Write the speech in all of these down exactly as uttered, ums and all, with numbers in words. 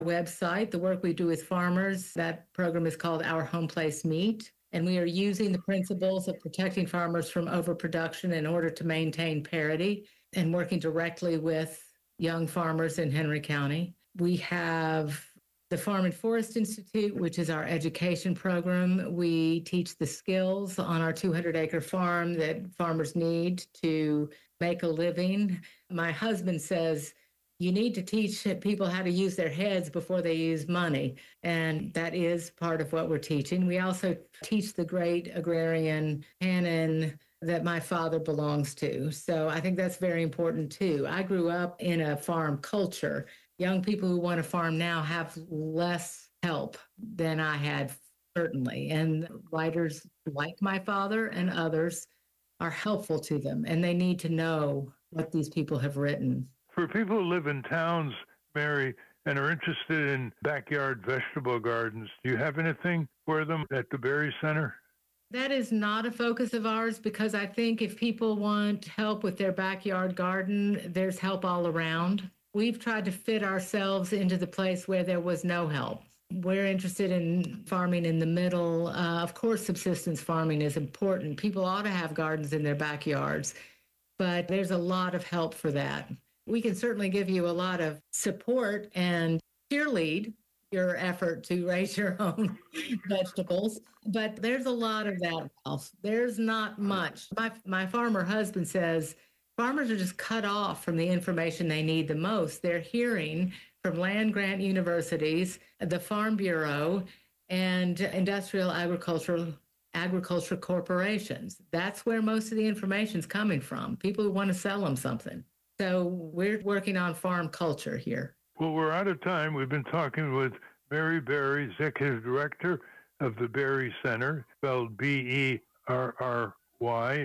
website, the work we do with farmers. That program is called Our Home Place Meat. And we are using the principles of protecting farmers from overproduction in order to maintain parity and working directly with young farmers in Henry County. We have the Farm and Forest Institute, which is our education program. We teach the skills on our two hundred acre farm that farmers need to make a living. My husband says, you need to teach people how to use their heads before they use money. And that is part of what we're teaching. We also teach the great agrarian canon that my father belongs to. So I think that's very important too. I grew up in a farm culture. Young people who want to farm now have less help than I had, certainly. And writers like my father and others are helpful to them, and they need to know what these people have written. For people who live in towns, Mary, and are interested in backyard vegetable gardens, do you have anything for them at the Berry Center? That is not a focus of ours, because I think if people want help with their backyard garden, there's help all around. We've tried to fit ourselves into the place where there was no help. We're interested in farming in the middle. Uh, of course, subsistence farming is important. People ought to have gardens in their backyards, but there's a lot of help for that. We can certainly give you a lot of support and cheerlead your effort to raise your own vegetables, but there's a lot of that else. There's not much. My, my farmer husband says farmers are just cut off from the information they need the most. They're hearing from land-grant universities, the Farm Bureau, and industrial agricultural agriculture corporations. That's where most of the information is coming from, people who want to sell them something. So we're working on farm culture here. Well, we're out of time. We've been talking with Mary Berry, Executive Director of the Berry Center, spelled B E R R Y.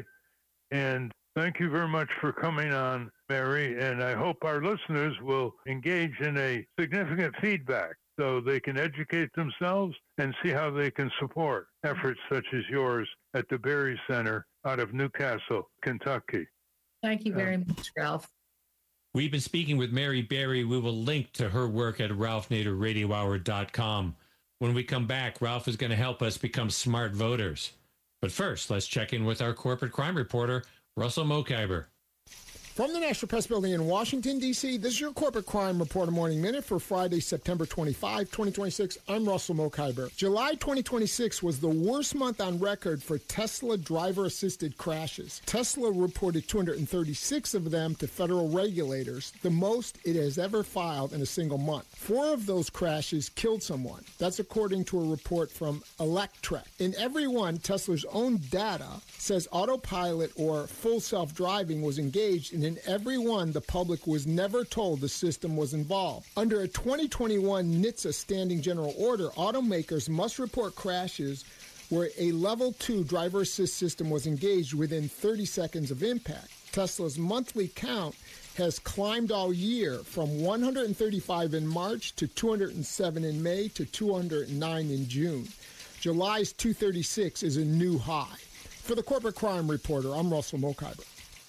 And thank you very much for coming on, Mary. And I hope our listeners will engage in a significant feedback so they can educate themselves and see how they can support efforts such as yours at the Berry Center out of Newcastle, Kentucky. Thank you very much, Ralph. We've been speaking with Mary Berry. We will link to her work at ralph nader radio hour dot com. When we come back, Ralph is going to help us become smart voters. But first, let's check in with our corporate crime reporter, Russell Mokhiber. From the National Press Building in Washington, D C, this is your Corporate Crime Reporter Morning Minute for Friday, September twenty-fifth, twenty twenty-six. I'm Russell Mokhiber. July twenty twenty-six was the worst month on record for Tesla driver-assisted crashes. Tesla reported two hundred thirty-six of them to federal regulators, the most it has ever filed in a single month. Four of those crashes killed someone. That's according to a report from Electrek. In every one, Tesla's own data says autopilot or full self-driving was engaged, and in every one, the public was never told the system was involved. Under a twenty twenty-one N H T S A standing general order, automakers must report crashes where a level two driver assist system was engaged within thirty seconds of impact. Tesla's monthly count has climbed all year from one hundred thirty-five in March to two hundred seven in May to two hundred nine in June. July's two hundred thirty-six is a new high. For the Corporate Crime Reporter, I'm Russell Mokhiber.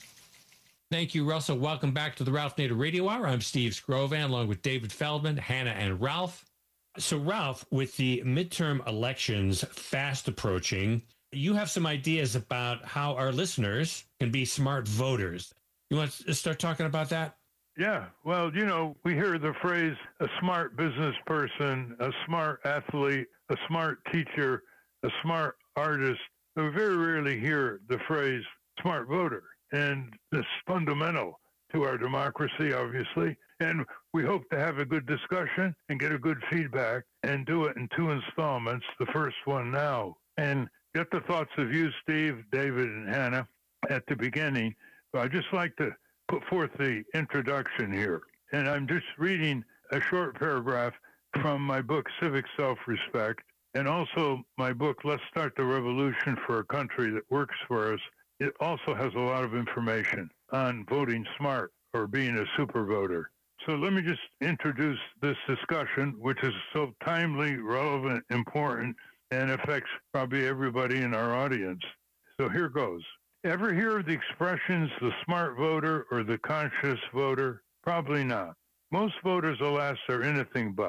Thank you, Russell. Welcome back to the Ralph Nader Radio Hour. I'm Steve Scrovan, along with David Feldman, Hannah, and Ralph. So, Ralph, with the midterm elections fast approaching, you have some ideas about how our listeners can be smart voters. You want to start talking about that? Yeah. Well, you know, we hear the phrase a smart business person, a smart athlete, a smart teacher, a smart artist. We very rarely hear the phrase smart voter. And this is fundamental to our democracy, obviously. And we hope to have a good discussion and get a good feedback and do it in two installments, the first one now. And get the thoughts of you, Steve, David, and Hannah at the beginning. But I'd just like to put forth the introduction here. And I'm just reading a short paragraph from my book, Civic Self-Respect, and also my book, Let's Start the Revolution for a Country That Works for Us. It also has a lot of information on voting smart or being a super voter. So let me just introduce this discussion, which is so timely, relevant, important, and affects probably everybody in our audience. So here goes. Ever hear of the expressions the smart voter or the conscious voter? Probably not. Most voters, alas, are anything but.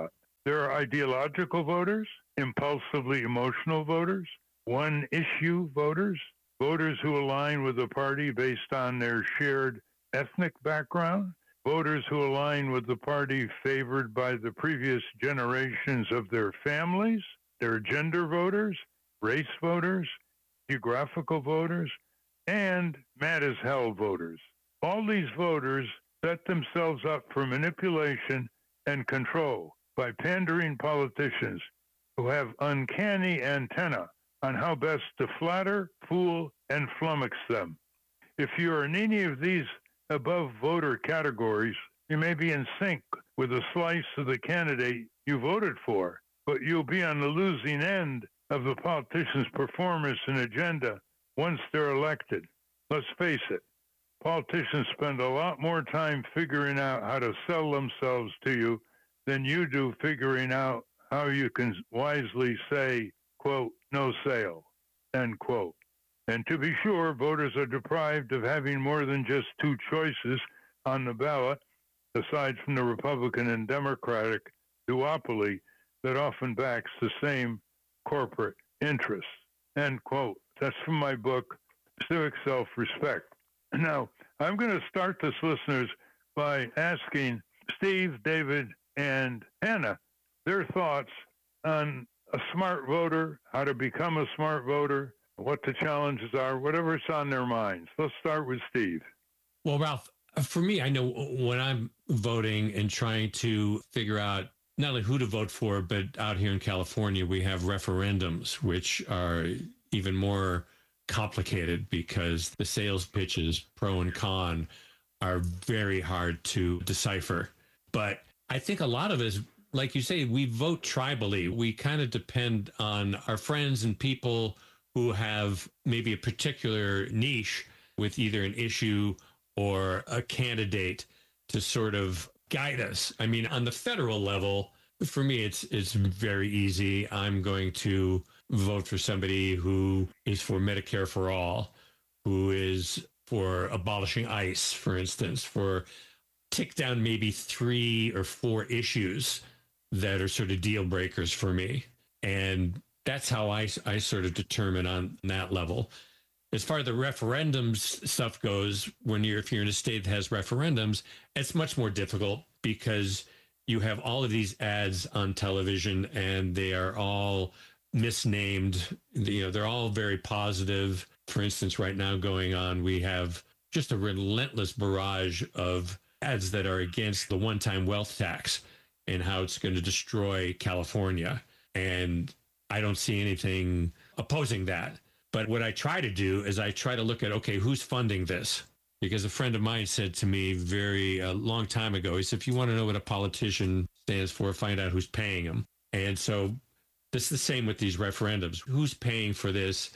There are ideological voters, impulsively emotional voters, one-issue voters, voters who align with the party based on their shared ethnic background, voters who align with the party favored by the previous generations of their families, there are gender voters, race voters, geographical voters, and mad as hell voters. All these voters set themselves up for manipulation and control by pandering politicians who have uncanny antenna on how best to flatter, fool, and flummox them. If you are in any of these above voter categories, you may be in sync with a slice of the candidate you voted for, but you'll be on the losing end of the politician's performance and agenda once they're elected. Let's face it, politicians spend a lot more time figuring out how to sell themselves to you than you do figuring out how you can wisely say, quote, no sale, end quote. And to be sure, voters are deprived of having more than just two choices on the ballot, aside from the Republican and Democratic duopoly that often backs the same corporate interests, end quote. That's from my book, Civic Self-Respect. Now, I'm going to start this, listeners, by asking Steve, David, and Hannah their thoughts on a smart voter, how to become a smart voter, what the challenges are, whatever's on their minds. Let's start with Steve. Well, Ralph, for me, I know when I'm voting and trying to figure out not only who to vote for, but out here in California, we have referendums, which are even more complicated because the sales pitches, pro and con, are very hard to decipher. But I think a lot of us, like you say, we vote tribally. We kind of depend on our friends and people who have maybe a particular niche with either an issue or a candidate to sort of guide us. I mean, on the federal level, for me, it's it's very easy. I'm going to vote for somebody who is for Medicare for all, who is for abolishing ICE, for instance, for tick down maybe three or four issues that are sort of deal breakers for me. And that's how I, I sort of determine on that level. As far as the referendums stuff goes, when you're, if you're in a state that has referendums, it's much more difficult because you have all of these ads on television and they are all misnamed. You know, they're all very positive. For instance, right now going on, we have just a relentless barrage of ads that are against the one-time wealth tax and how it's going to destroy California. And I don't see anything opposing that. But what I try to do is I try to look at, okay, who's funding this? Because a friend of mine said to me very a long time ago, he said, if you want to know what a politician stands for, find out who's paying them. And so this is the same with these referendums. Who's paying for this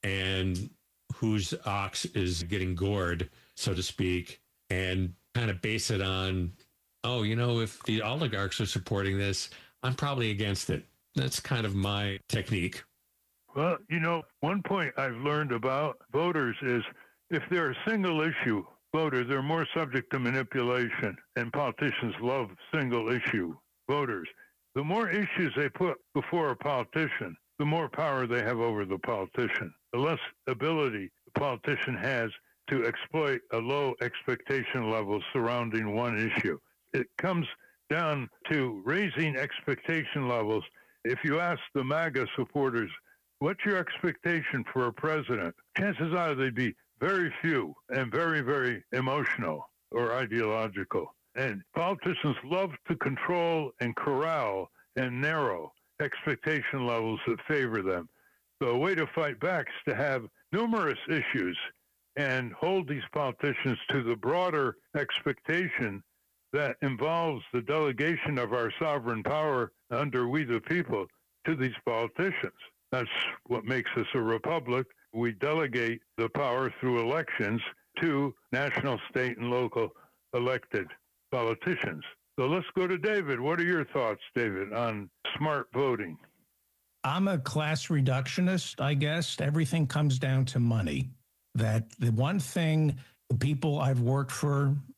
and whose ox is getting gored, so to speak, and kind of base it on, oh, you know, if the oligarchs are supporting this, I'm probably against it. That's kind of my technique. Well, you know, one point I've learned about voters is if they're a single issue voter, they're more subject to manipulation, and politicians love single issue voters. The more issues they put before a politician, the more power they have over the politician, the less ability the politician has to exploit a low expectation level surrounding one issue. It comes down to raising expectation levels. If you ask the MAGA supporters, what's your expectation for a president? Chances are they'd be very few and very, very emotional or ideological. And politicians love to control and corral and narrow expectation levels that favor them. So a way to fight back is to have numerous issues and hold these politicians to the broader expectation that involves the delegation of our sovereign power under we the people to these politicians. That's what makes us a republic. We delegate the power through elections to national, state, and local elected politicians. So let's go to David. What are your thoughts, David, on smart voting? I'm a class reductionist, I guess. Everything comes down to money. That the one thing the people I've worked for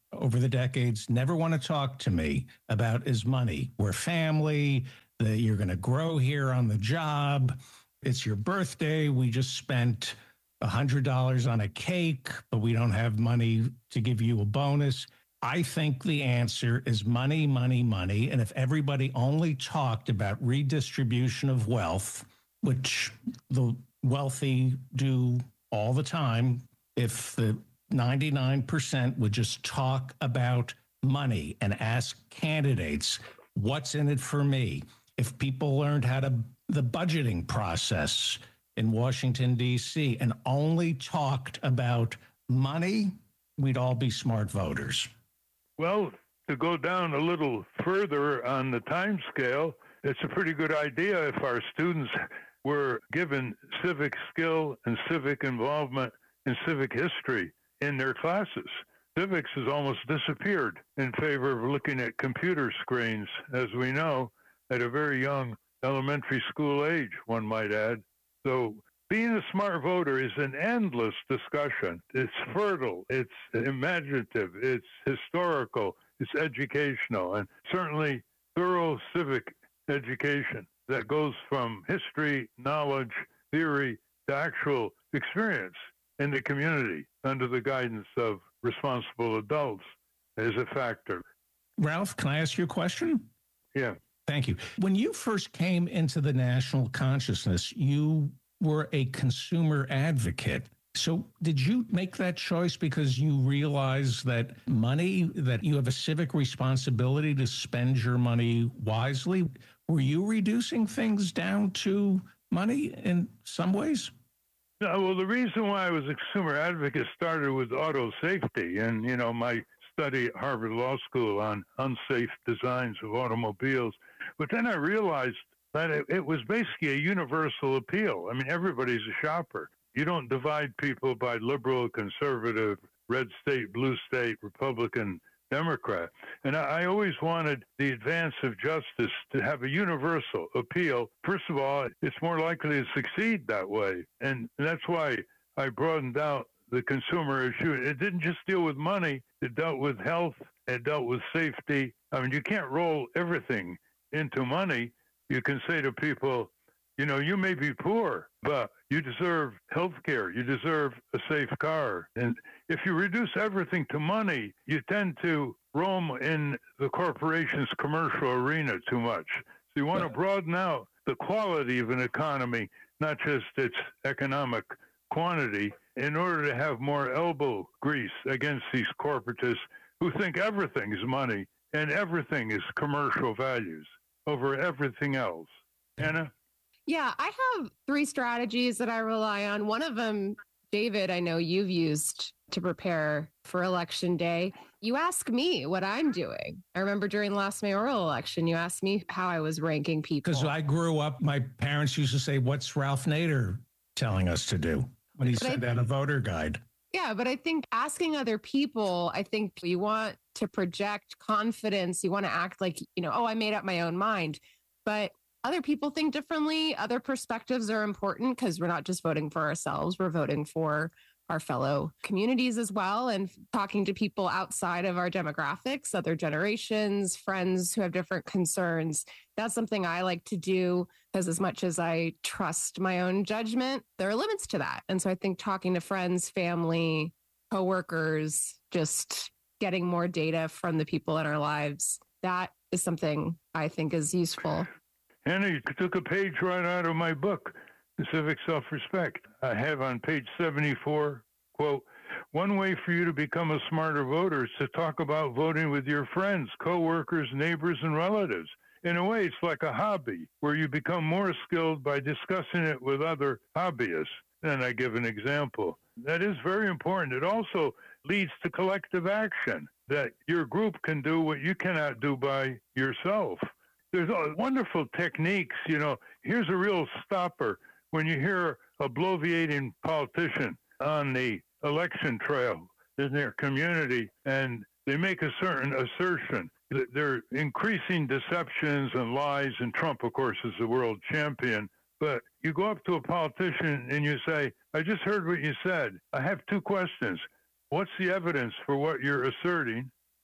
over the decades never want to talk to me about is money. We're family, that you're going to grow here on the job. It's your birthday. We just spent one hundred dollars on a cake, but we don't have money to give you a bonus. I think the answer is money, money, money. And if everybody only talked about redistribution of wealth, which the wealthy do all the time, if the ninety-nine percent would just talk about money and ask candidates, what's in it for me? If people learned how to, the budgeting process in Washington, D C, and only talked about money, we'd all be smart voters. Well, to go down a little further on the time scale, it's a pretty good idea if our students were given civic skill and civic involvement and civic history in their classes. Civics has almost disappeared in favor of looking at computer screens, as we know, at a very young elementary school age, one might add. So being a smart voter is an endless discussion. It's fertile, it's imaginative, it's historical, it's educational, and certainly thorough civic education that goes from history, knowledge, theory, to actual experience in the community under the guidance of responsible adults is a factor. Ralph, can I ask you a question? Yeah. Thank you. When you first came into the national consciousness, you were a consumer advocate. So did you make that choice because you realized that money, that you have a civic responsibility to spend your money wisely? Were you reducing things down to money in some ways? No, well, the reason why I was a consumer advocate started with auto safety and, you know, my study at Harvard Law School on unsafe designs of automobiles. But then I realized that it, it was basically a universal appeal. I mean, everybody's a shopper. You don't divide people by liberal, conservative, red state, blue state, Republican, Democrat. And I, I always wanted the advance of justice to have a universal appeal. First of all, it's more likely to succeed that way. And that's why I broadened out the consumer issue. It didn't just deal with money. It dealt with health. It dealt with safety. I mean, you can't roll everything into money. You can say to people, you know, you may be poor, but you deserve health care. You deserve a safe car. And if you reduce everything to money, you tend to roam in the corporation's commercial arena too much. So you want to broaden out the quality of an economy, not just its economic quantity, in order to have more elbow grease against these corporatists who think everything is money and everything is commercial values over everything else. Anna? Yeah, I have three strategies that I rely on. One of them, David, I know you've used to prepare for election day. You ask me what I'm doing. I remember during the last mayoral election, you asked me how I was ranking people. Because I grew up, my parents used to say, what's Ralph Nader telling us to do when he sent out a voter guide? Yeah, but I think asking other people, I think you want to project confidence. You want to act like, you know, oh, I made up my own mind. But other people think differently. Other perspectives are important because we're not just voting for ourselves. We're voting for our fellow communities as well, and talking to people outside of our demographics, other generations, friends who have different concerns. That's something I like to do because as much as I trust my own judgment, there are limits to that. And so I think talking to friends, family, coworkers, just getting more data from the people in our lives, that is something I think is useful. Anna, you took a page right out of my book, The Civic Self-Respect. I have on page seventy-four, quote, one way for you to become a smarter voter is to talk about voting with your friends, coworkers, neighbors, and relatives. In a way, it's like a hobby where you become more skilled by discussing it with other hobbyists. And I give an example. That is very important. It also leads to collective action, that your group can do what you cannot do by yourself. There's wonderful techniques. You know, here's a real stopper. When you hear a bloviating politician on the election trail in their community and they make a certain assertion, that they're increasing deceptions and lies, and Trump, of course, is the world champion. But you go up to a politician and you say, I just heard what you said. I have two questions. What's the evidence for what you're asserting?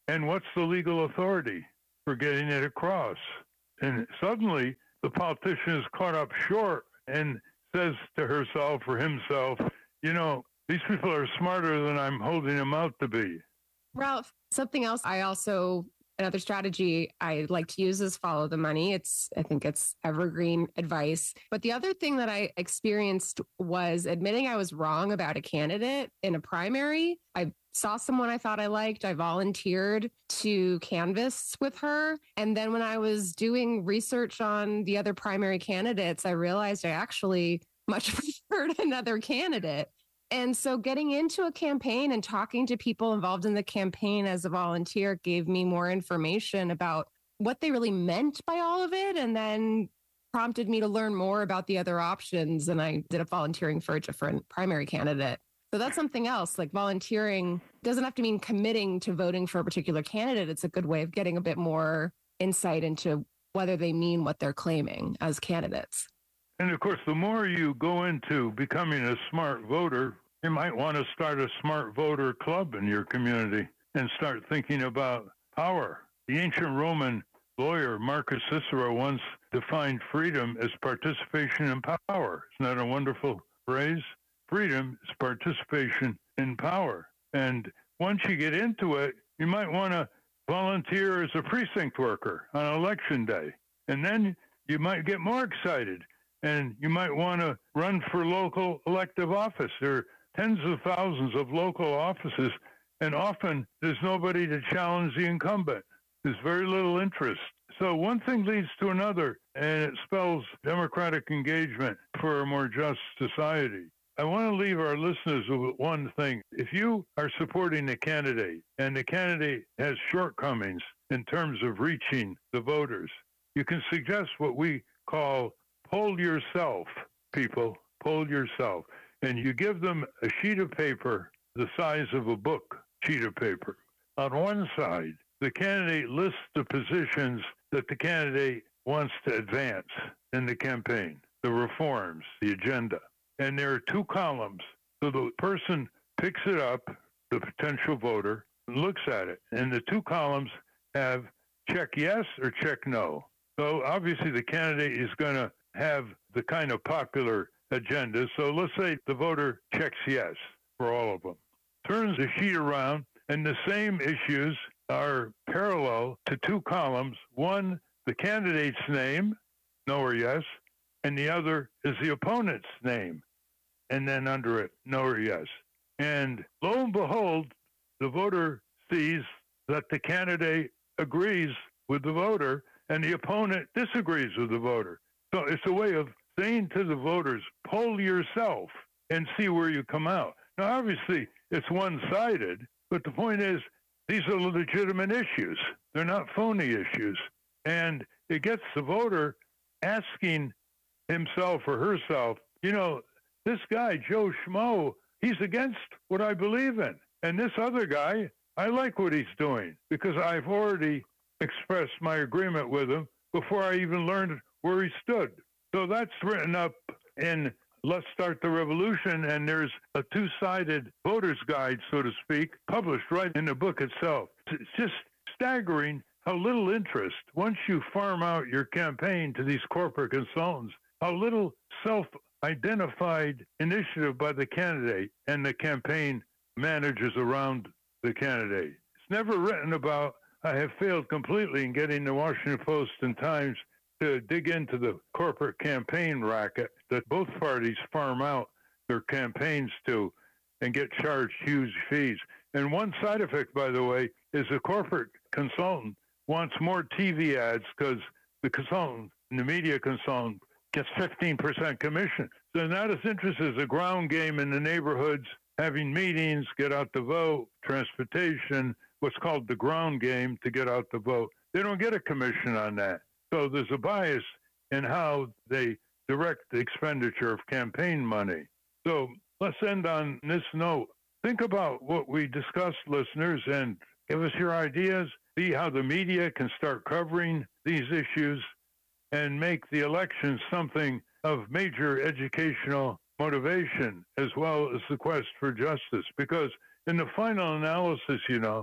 And what's the legal authority for getting it across? And suddenly the politician is caught up short and says to herself or himself, you know, these people are smarter than I'm holding them out to be. Ralph, something else I also, another strategy I like to use is follow the money. It's, I think it's evergreen advice. But the other thing that I experienced was admitting I was wrong about a candidate in a primary. I saw someone I thought I liked. I volunteered to canvass with her. And then when I was doing research on the other primary candidates, I realized I actually much preferred another candidate. And so getting into a campaign and talking to people involved in the campaign as a volunteer gave me more information about what they really meant by all of it. And then prompted me to learn more about the other options. And I did a volunteering for a different primary candidate. So that's something else. Like volunteering doesn't have to mean committing to voting for a particular candidate. It's a good way of getting a bit more insight into whether they mean what they're claiming as candidates. And of course, the more you go into becoming a smart voter, you might want to start a smart voter club in your community and start thinking about power. The ancient Roman lawyer Marcus Cicero once defined freedom as participation in power. Isn't that a wonderful phrase? Freedom is participation in power. And once you get into it, you might want to volunteer as a precinct worker on election day. And then you might get more excited. And you might want to run for local elective office. There are tens of thousands of local offices, and often there's nobody to challenge the incumbent. There's very little interest. So one thing leads to another, and it spells democratic engagement for a more just society. I want to leave our listeners with one thing. If you are supporting a candidate, and the candidate has shortcomings in terms of reaching the voters, you can suggest what we call poll yourself, people, poll yourself. And you give them a sheet of paper the size of a book sheet of paper. On one side, the candidate lists the positions that the candidate wants to advance in the campaign, the reforms, the agenda. And there are two columns. So the person picks it up, the potential voter, looks at it. And the two columns have check yes or check no. So obviously the candidate is going to have the kind of popular agenda. So let's say the voter checks yes for all of them. Turns the sheet around, and the same issues are parallel to two columns. One, the candidate's name, no or yes, and the other is the opponent's name, and then under it, no or yes. And lo and behold, the voter sees that the candidate agrees with the voter, and the opponent disagrees with the voter. So it's a way of saying to the voters, poll yourself and see where you come out. Now, obviously, it's one-sided, but the point is, these are legitimate issues. They're not phony issues. And it gets the voter asking himself or herself, you know, this guy, Joe Schmo, he's against what I believe in. And this other guy, I like what he's doing because I've already expressed my agreement with him before I even learned where he stood. So that's written up in Let's Start the Revolution, and there's a two-sided voter's guide, so to speak, published right in the book itself. It's just staggering how little interest, once you farm out your campaign to these corporate consultants, how little self-identified initiative by the candidate and the campaign managers around the candidate. It's never written about. I have failed completely in getting the Washington Post and Times to dig into the corporate campaign racket that both parties farm out their campaigns to and get charged huge fees. And one side effect, by the way, is the corporate consultant wants more T V ads because the consultant, the media consultant, gets fifteen percent commission. So they're not as interested as a ground game in the neighborhoods, having meetings, get out the vote, transportation, what's called the ground game to get out the vote. They don't get a commission on that. So there's a bias in how they direct the expenditure of campaign money. So let's end on this note. Think about what we discussed, listeners, and give us your ideas. See how the media can start covering these issues and make the election something of major educational motivation as well as the quest for justice. Because in the final analysis, you know,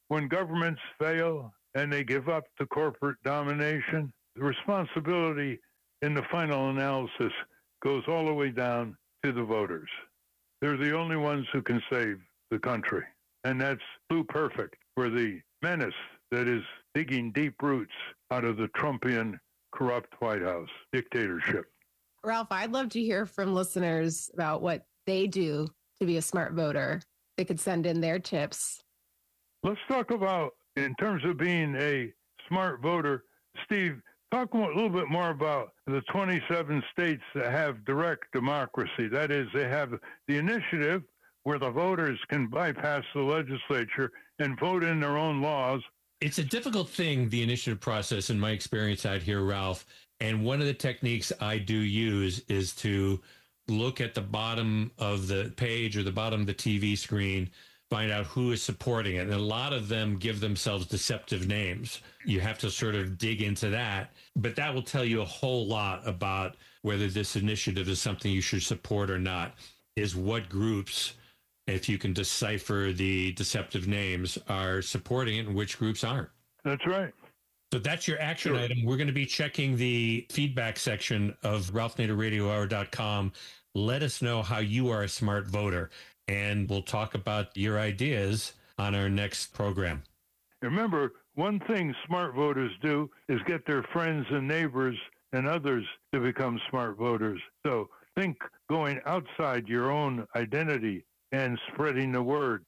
when governments fail and they give up to corporate domination, the responsibility in the final analysis goes all the way down to the voters. They're the only ones who can save the country. And that's blue perfect for the menace that is digging deep roots out of the Trumpian, corrupt White House dictatorship. Ralph, I'd love to hear from listeners about what they do to be a smart voter. They could send in their tips. Let's talk about, in terms of being a smart voter, Steve, talk a little bit more about the twenty-seven states that have direct democracy. That is, they have the initiative where the voters can bypass the legislature and vote in their own laws. It's a difficult thing, the initiative process, in my experience out here, Ralph. And one of the techniques I do use is to look at the bottom of the page or the bottom of the T V screen, find out who is supporting it. And a lot of them give themselves deceptive names. You have to sort of dig into that. But that will tell you a whole lot about whether this initiative is something you should support or not, is what groups, if you can decipher the deceptive names, are supporting it and which groups aren't. That's right. So that's your action Sure. item. We're going to be checking the feedback section of Ralph Nader Radio Hour dot com. Let us know how you are a smart voter, and we'll talk about your ideas on our next program. Remember, one thing smart voters do is get their friends and neighbors and others to become smart voters. So think going outside your own identity and spreading the word.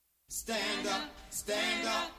Stand up, stand up.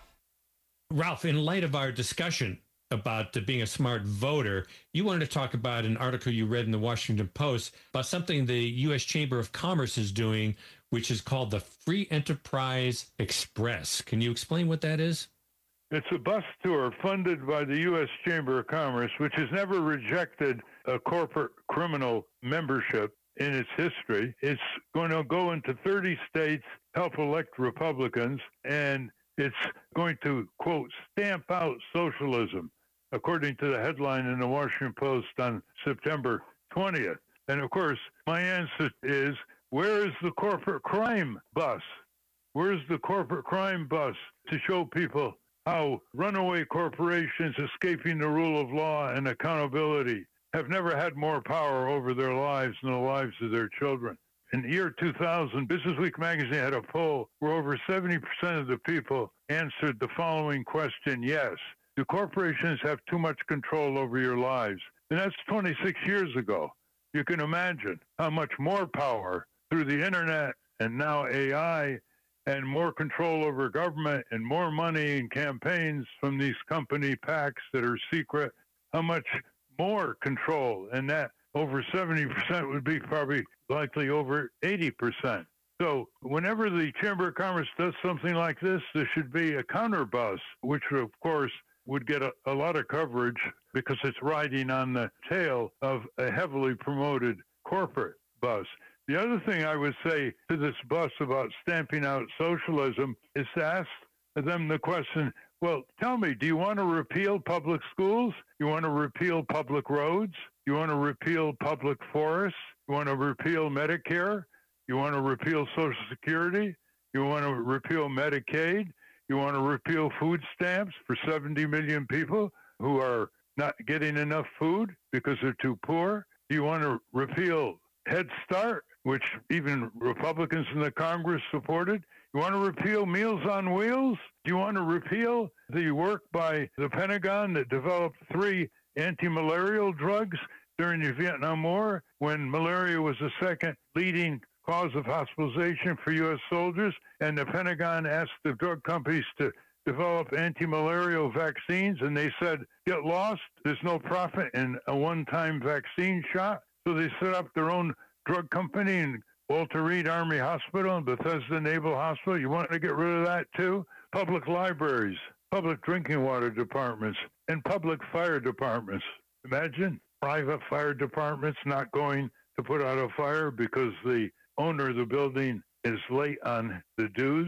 Ralph, in light of our discussion about uh, being a smart voter, you wanted to talk about an article you read in the Washington Post about something the U S Chamber of Commerce is doing, which is called the Free Enterprise Express. Can you explain what that is? It's a bus tour funded by the U S Chamber of Commerce, which has never rejected a corporate criminal membership in its history. It's going to go into thirty states, help elect Republicans, and it's going to, quote, stamp out socialism, according to the headline in the Washington Post on September twentieth. And of course, my answer is, where is the corporate crime bus? Where's the corporate crime bus to show people how runaway corporations escaping the rule of law and accountability have never had more power over their lives and the lives of their children? In the year two thousand, Business Week magazine had a poll where over seventy percent of the people answered the following question: yes. Do corporations have too much control over your lives? And that's twenty-six years ago. You can imagine how much more power through the internet and now A I and more control over government and more money in campaigns from these company PACs that are secret, how much more control, and that over seventy percent would be probably likely over eighty percent. So whenever the Chamber of Commerce does something like this, there should be a counter bus, which of course would get a, a lot of coverage because it's riding on the tail of a heavily promoted corporate bus. The other thing I would say to this bus about stamping out socialism is to ask them the question, well, tell me, do you want to repeal public schools? You want to repeal public roads? You want to repeal public forests? You want to repeal Medicare? You want to repeal Social Security? You want to repeal Medicaid? You want to repeal food stamps for seventy million people who are not getting enough food because they're too poor? Do you want to repeal Head Start, which even Republicans in the Congress supported? You want to repeal Meals on Wheels? Do you want to repeal the work by the Pentagon that developed three anti-malarial drugs during the Vietnam War, when malaria was the second leading cause of hospitalization for U S soldiers, and the Pentagon asked the drug companies to develop anti-malarial vaccines, and they said, get lost, there's no profit in a one-time vaccine shot. So they set up their own drug company in Walter Reed Army Hospital and Bethesda Naval Hospital. You want to get rid of that too? Public libraries, public drinking water departments, and public fire departments. Imagine private fire departments not going to put out a fire because the owner of the building is late on the dues.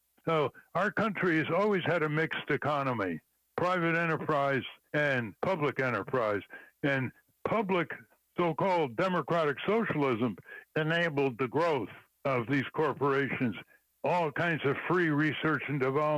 So our country has always had a mixed economy, private enterprise and public enterprise. And public so-called democratic socialism enabled the growth of these corporations, all kinds of free research and development,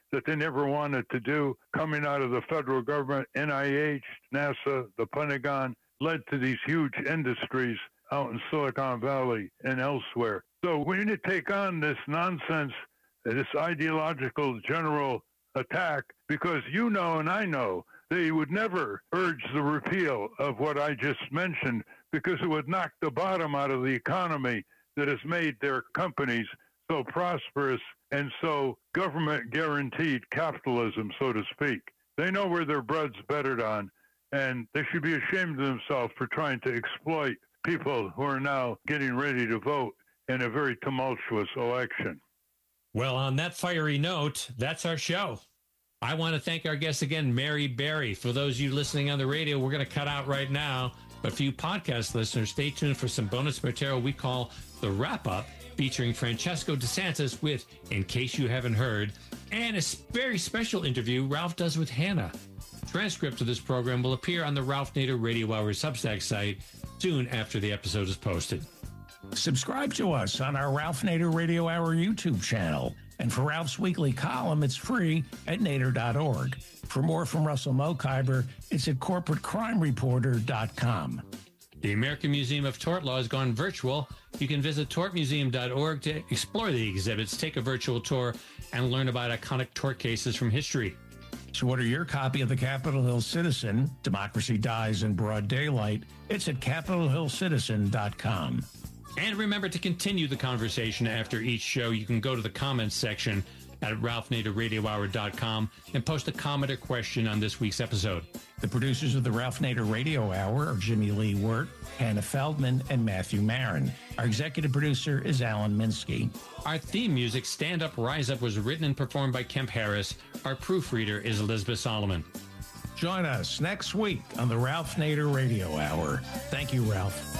that they never wanted to do coming out of the federal government, N I H, NASA, the Pentagon, led to these huge industries out in Silicon Valley and elsewhere. So we need to take on this nonsense, this ideological general attack, because you know and I know they would never urge the repeal of what I just mentioned, because it would knock the bottom out of the economy that has made their companies so prosperous and so government-guaranteed capitalism, so to speak. They know where their bread's bettered on, and they should be ashamed of themselves for trying to exploit people who are now getting ready to vote in a very tumultuous election. Well, on that fiery note, that's our show. I want to thank our guest again, Mary Berry. For those of you listening on the radio, we're going to cut out right now. But for you podcast listeners, stay tuned for some bonus material we call The Wrap-Up, featuring Francesco DeSantis with In Case You Haven't Heard, and a very special interview Ralph does with Hannah. Transcript of this program will appear on the Ralph Nader Radio Hour Substack site soon after the episode is posted. Subscribe to us on our Ralph Nader Radio Hour YouTube channel. And for Ralph's weekly column, it's free at nader dot org. For more from Russell Mokhiber, it's at corporate crime reporter dot com. The American Museum of Tort Law has gone virtual. You can visit tort museum dot org to explore the exhibits, take a virtual tour, and learn about iconic tort cases from history. To order your copy of the Capitol Hill Citizen, Democracy Dies in Broad Daylight, it's at capitol hill citizen dot com. And remember to continue the conversation after each show. You can go to the comments section at ralph nader radio hour dot com and post a comment or question on this week's episode. The producers of the Ralph Nader Radio Hour are Jimmy Lee Wirt, Hannah Feldman, and Matthew Marin. Our executive producer is Alan Minsky. Our theme music, Stand Up, Rise Up, was written and performed by Kemp Harris. Our proofreader is Elizabeth Solomon. Join us next week on the Ralph Nader Radio Hour. Thank you, Ralph.